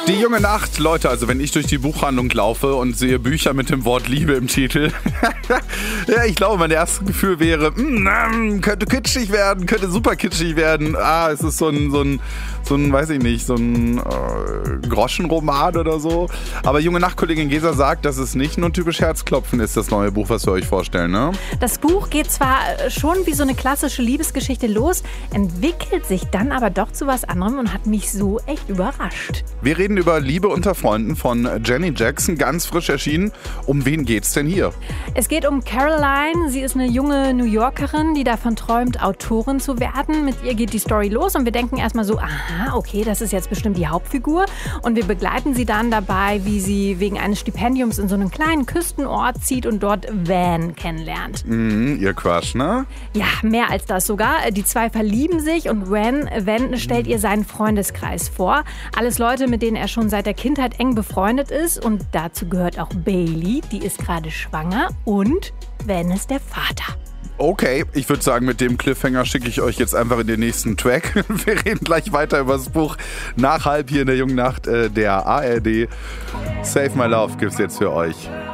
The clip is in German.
Die junge Nacht, Leute, also wenn ich durch die Buchhandlung laufe und sehe Bücher mit dem Wort Liebe im Titel, ja, ich glaube, mein erstes Gefühl wäre, könnte kitschig werden, könnte super kitschig werden. Es ist so ein weiß ich nicht, so ein Groschenroman oder so. Aber junge Nacht-Kollegin Gesa sagt, dass es nicht nur typisch Herzklopfen ist, das neue Buch, was wir euch vorstellen, ne? Das Buch geht zwar schon wie so eine klassische Liebesgeschichte los, entwickelt sich dann aber doch zu was anderem und hat mich so echt überrascht. Wir reden über Liebe unter Freunden von Jenny Jackson, ganz frisch erschienen. Um wen geht's denn hier? Es geht um Caroline. Sie ist eine junge New Yorkerin, die davon träumt, Autorin zu werden. Mit ihr geht die Story los und wir denken erstmal so, aha, okay, das ist jetzt bestimmt die Hauptfigur. Und wir begleiten sie dann dabei, wie sie wegen eines Stipendiums in so einen kleinen Küstenort zieht und dort Van kennenlernt. Ihr Crush, ne? Ja, mehr als das sogar. Die zwei verlieben sich und Van stellt ihr seinen Freundeskreis vor. Alles Leute, mit denen er schon seit der Kindheit eng befreundet ist. Und dazu gehört auch Bailey, die ist gerade schwanger. Und Van ist der Vater. Okay, ich würde sagen, mit dem Cliffhanger schicke ich euch jetzt einfach in den nächsten Track. Wir reden gleich weiter über das Buch nach halb hier in der jungen Nacht der ARD. Save My Love gibt's jetzt für euch.